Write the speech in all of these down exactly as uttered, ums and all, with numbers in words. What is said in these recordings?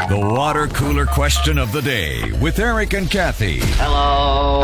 The water cooler question of the day with Eric and Kathy. Hello.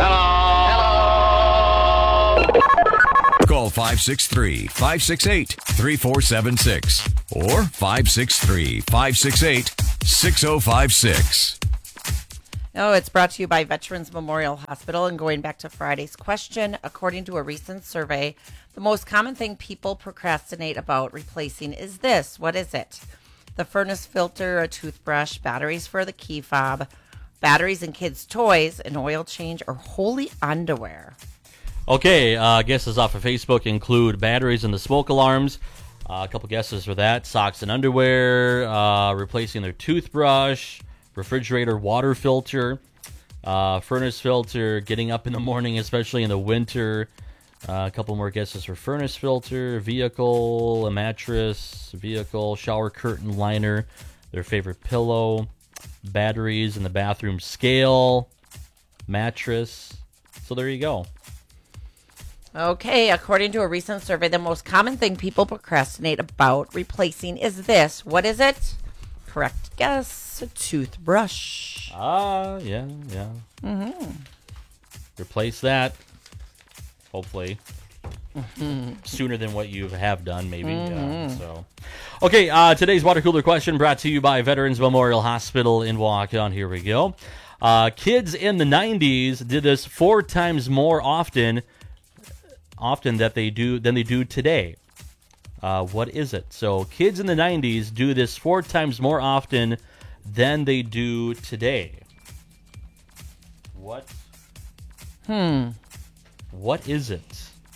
Hello. Hello. Call five six three, five six eight, three four seven six or five six three, five six eight, six oh five six. Oh, it's brought to you by Veterans Memorial Hospital. And going back to Friday's question, according to a recent survey, the most common thing people procrastinate about replacing is this. What is it? The furnace filter, a toothbrush, batteries for the key fob, batteries in kids' toys, an oil change, or holy underwear. Okay, uh, guesses off of Facebook include batteries in the smoke alarms. Uh, a couple guesses for that. Socks and underwear, uh, replacing their toothbrush, refrigerator water filter, uh, furnace filter, getting up in the morning, especially in the winter. Uh, a couple more guesses for furnace filter, vehicle, a mattress, vehicle, shower curtain liner, their favorite pillow, batteries in the bathroom scale, mattress. So there you go. Okay, according to a recent survey, the most common thing people procrastinate about replacing is this. What is it? Correct guess, a toothbrush. Ah, yeah, yeah. Mm-hmm. Replace that. Hopefully. Mm-hmm. Sooner than what you have done, maybe. Mm-hmm. Uh, so, okay, uh, today's water cooler question brought to you by Veterans Memorial Hospital in Waukon. Here we go. Uh, kids in the nineties did this four times more often, often that they do than they do today. Uh, what is it? So, kids in the nineties do this four times more often than they do today. What? Hmm. What is it?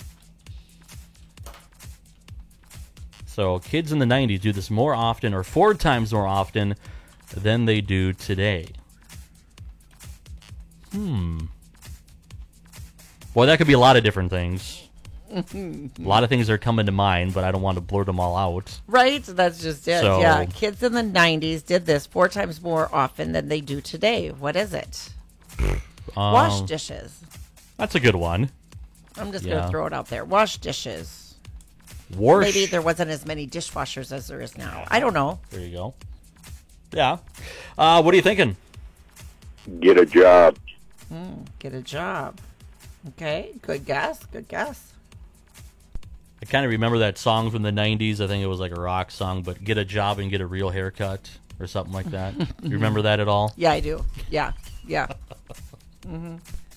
So kids in the nineties do this more often, or four times more often, than they do today. Hmm. Boy, that could be a lot of different things. A lot of things are coming to mind, but I don't want to blurt them all out. Right? That's just it. So, yeah. Kids in the nineties did this four times more often than they do today. What is it? Um, Wash dishes. That's a good one. I'm just Yeah. going to throw it out there. Wash dishes. Wash. Maybe there wasn't as many dishwashers as there is now. I don't know. There you go. Yeah. Uh, what are you thinking? Get a job. Mm, get a job. Okay. Good guess. Good guess. I kind of remember that song from the nineties. I think it was like a rock song, but get a job and get a real haircut or something like that. You remember that at all? Yeah, I do. Yeah. Yeah. Mm-hmm.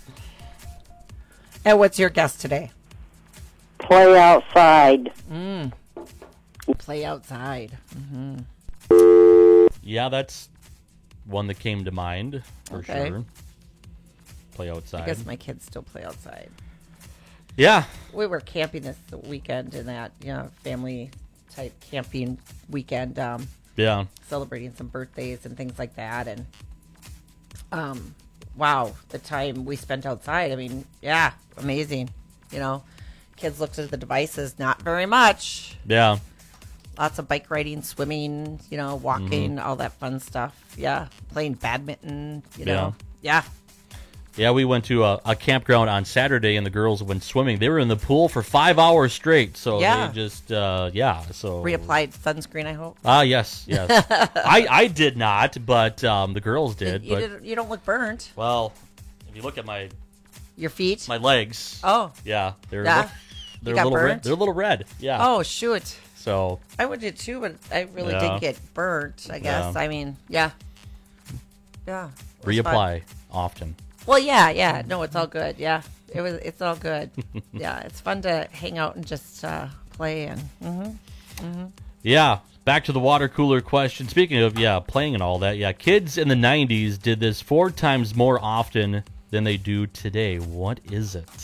And what's your guess today? Play outside. Mm. Play outside. Mm-hmm. Yeah, that's one that came to mind for Okay. sure. Play outside. I guess my kids still play outside. Yeah. We were camping this weekend in that, you know, family type camping weekend, um, Yeah. celebrating some birthdays and things like that. And, um, wow, the time we spent outside. I mean, yeah, amazing. You know, kids looked at the devices, not very much. Yeah. Lots of bike riding, swimming, you know, walking, all that fun stuff. Yeah. Playing badminton, you know. Yeah. Yeah, we went to a, a campground on Saturday, and the girls went swimming. They were in the pool for five hours straight. So Yeah. they just, uh, yeah. So Reapplied sunscreen, I hope. Ah, yes, yes. I, I did not, but um, the girls did. You, but didn't, you don't look burnt. well, if you look at my Your feet? my legs, Oh. yeah, they're Yeah? li- they're You got a little red. burnt? They're a little red. Yeah. Oh, shoot. So I would do too, but I really Yeah. did get burnt, I guess. Yeah. I mean, yeah. Yeah. It was fun. reapply often. Well, yeah, yeah. No, it's all good. Yeah. It was it's all good. Yeah, it's fun to hang out and just uh, play and mhm. Yeah. Back to the water cooler question. Speaking of, yeah, playing and all that, yeah, kids in the nineties did this four times more often than they do today. What is it?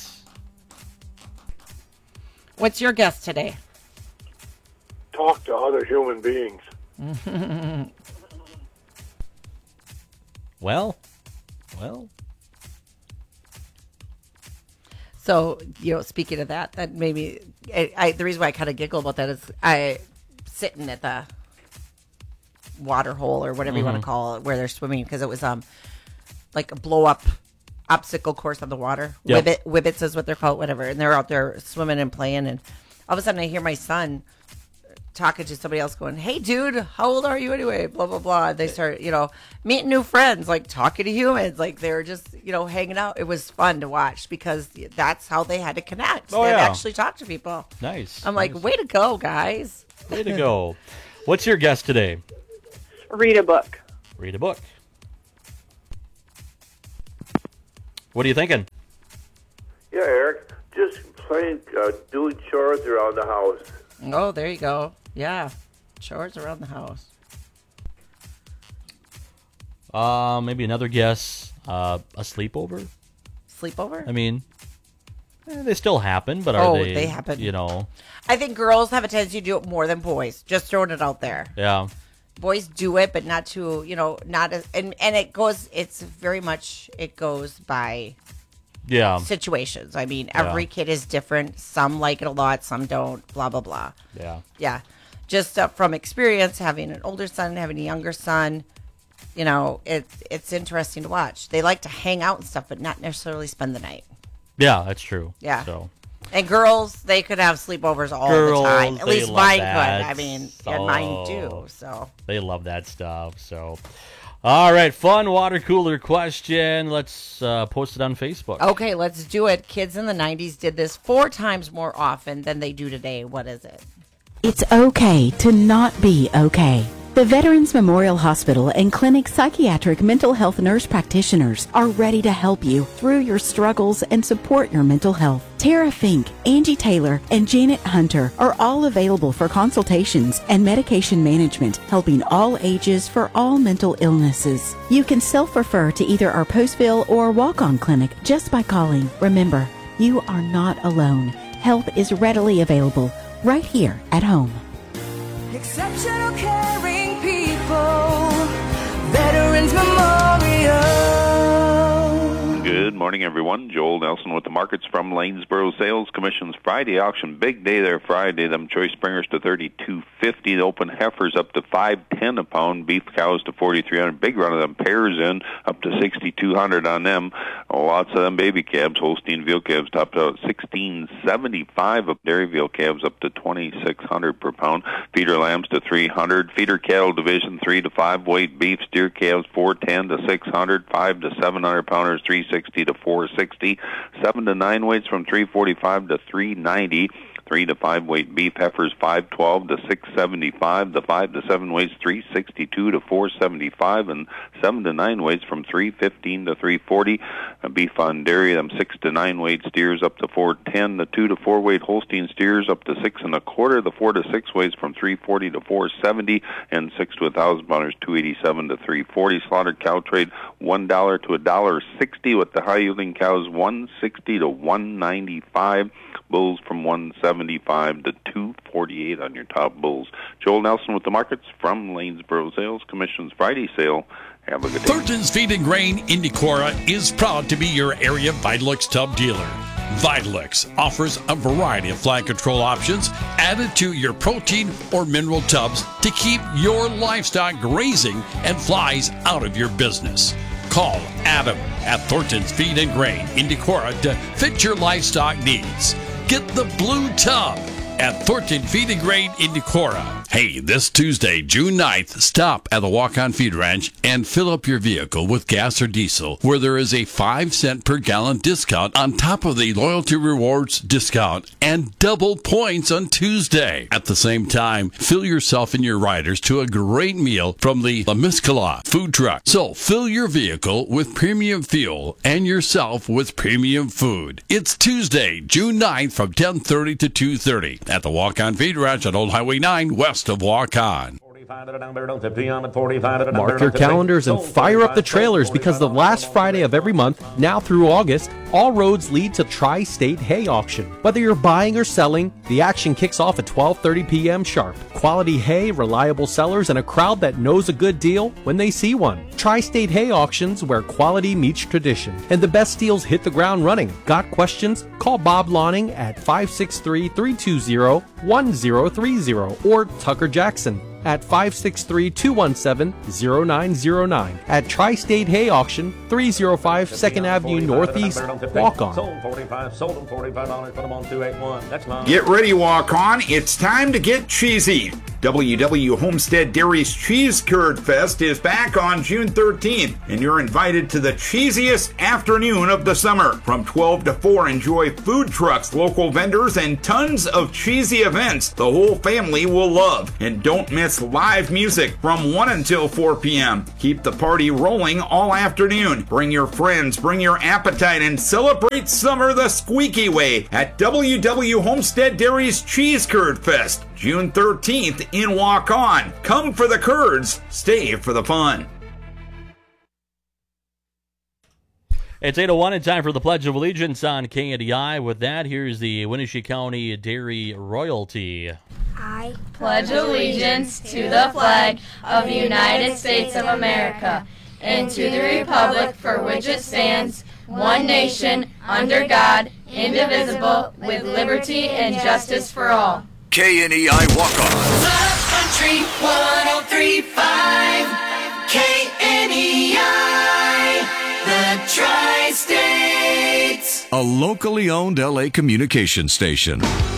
What's your guess today? Talk to other human beings. Well, well, So, you know, speaking of that, that made me I, I the reason why I kind of giggle about that is I sitting at the water hole or whatever you want to call it where they're swimming because it was um like a blow up obstacle course on the water. Yep. Wibbit, Wibbits is what they're called, whatever. And they're out there swimming and playing, and all of a sudden I hear my son talking to somebody else going, hey, dude, how old are you anyway? Blah, blah, blah. They start, you know, meeting new friends, like talking to humans. Like they were just, you know, hanging out. It was fun to watch because that's how they had to connect. Oh, They'd yeah. actually talk to people. Nice. I'm like, nice. way to go, guys. Way to go. What's your guess today? Read a book. Read a book. What are you thinking? Yeah, Eric. Just plain uh, doing chores around the house. Oh, there you go. Yeah. Chores around the house. Uh, maybe another guess. Uh, a sleepover? Sleepover? I mean, eh, they still happen, but are Oh, they, they happen. you know, I think girls have a tendency to do it more than boys. Just throwing it out there. yeah. Boys do it, but not to, you know, not as, and, and it goes, it's very much, it goes by Yeah. situations. I mean, every Yeah. kid is different. Some like it a lot, some don't, blah, blah, blah. Yeah. Yeah. Just uh, from experience, having an older son, having a younger son, you know, it, it's interesting to watch. They like to hang out and stuff, but not necessarily spend the night. Yeah, that's true. Yeah. So, And girls, they could have sleepovers all Girls, the time. At they least love mine that. could. I mean, and mine So- do. So they love that stuff. So, all right, fun water cooler question. Let's uh, post it on Facebook. okay, let's do it. Kids in the nineties did this four times more often than they do today. What is it? It's okay to not be okay. The Veterans Memorial Hospital and Clinic psychiatric mental health nurse practitioners are ready to help you through your struggles and support your mental health. Tara Fink, Angie Taylor, and Janet Hunter are all available for consultations and medication management, helping all ages for all mental illnesses. You can self-refer to either our Postville or walk-on clinic just by calling. Remember, you are not alone. Help is readily available right here at home. Exceptional caring people, Veterans Memorial. Good morning, everyone. Joel Nelson with the markets from Lanesboro Sales Commission's Friday auction. Big day there Friday. Them choice springers to thirty-two fifty. The open heifers up to five ten a pound. Beef cows to forty-three hundred. Big run of them pairs in up to sixty-two hundred on them. Lots of them baby calves. Holstein veal calves topped out at sixteen seventy-five. Up dairy veal calves up to twenty-six hundred per pound. Feeder lambs to three hundred. Feeder cattle division three to five weight. Beef steer calves four ten to six hundred. five to seven hundred pounders three sixty to four sixty. seven to nine weights from three forty-five to three ninety. Three to five weight beef heifers five twelve to six seventy-five. The five to seven weights three sixty-two to four seventy-five, and seven to nine weights from three fifteen to three forty. Uh, beef on dairy, them six to nine weight steers up to four ten. The two to four weight Holstein steers up to six and a quarter. The four to six weights from three forty to four seventy, and six to a thousand pounders two eighty-seven to three forty. Slaughtered cow trade one dollar to a dollar sixty, with the high yielding cows one sixty to one ninety-five. Bulls from one seventy-five to two forty-eight on your top bulls. Joel Nelson with the markets from Lanesboro Sales Commission's Friday sale. Have a good day. Thornton's Feed and Grain in Decorah is proud to be your area Vitalux tub dealer. Vitalux offers a variety of fly control options added to your protein or mineral tubs to keep your livestock grazing and flies out of your business. Call Adam at Thornton's Feed and Grain in Decorah to fit your livestock needs. Get the blue tub at Thornton Feed and Grain in Decorah. Hey, this Tuesday, June ninth, stop at the Walk-On Feed Ranch and fill up your vehicle with gas or diesel, where there is a five cent per gallon discount on top of the Loyalty Rewards discount and double points on Tuesday. At the same time, fill yourself and your riders to a great meal from the La Miscala food truck. So fill your vehicle with premium fuel and yourself with premium food. It's Tuesday, June ninth from ten thirty to two thirty at the Walk-On Feed Ranch on Old Highway nine west of Walk-On. Mark your calendars and fire up the trailers, because the last Friday of every month, now through August, all roads lead to Tri-State Hay Auction. Whether you're buying or selling, the action kicks off at twelve thirty p.m. sharp. Quality hay, reliable sellers, and a crowd that knows a good deal when they see one. Tri-State Hay Auctions, where quality meets tradition, and the best deals hit the ground running. Got questions? Call Bob Lawning at five six three, three two zero, one zero three zero or Tucker Jackson at five six three, two one seven, zero nine zero nine at Tri-State Hay Auction, three oh five second Avenue Northeast, Walk-On. Get ready, Walk-On. It's time to get cheesy. W W Homestead Dairy's Cheese Curd Fest is back on June thirteenth, and you're invited to the cheesiest afternoon of the summer. From twelve to four, enjoy food trucks, local vendors, and tons of cheesy events the whole family will love. And don't miss live music from one until four p.m. Keep the party rolling all afternoon. Bring your friends, bring your appetite, and celebrate summer the squeaky way at W W Homestead Dairy's Cheese Curd Fest, June thirteenth in Waukon. Come for the curds, stay for the fun. It's eight oh one and time for the Pledge of Allegiance on K N D I. With that, here's the Winnebago County Dairy Royalty. I pledge allegiance to the flag of the United States of America and to the republic for which it stands, one nation, under God, indivisible, with liberty and justice for all. K N E I Walk-On. Country one oh three point five K N E I, the Tri-States. A locally owned L A communication station.